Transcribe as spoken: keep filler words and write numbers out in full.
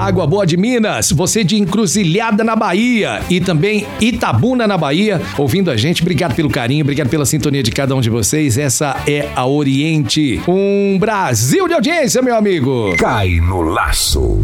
Água Boa de Minas, você de Encruzilhada na Bahia e também Itabuna na Bahia, ouvindo a gente. Obrigado pelo carinho, obrigado pela sintonia de cada um de vocês. Essa é a Oriente, um Brasil de audiência, meu amigo. Cai no laço.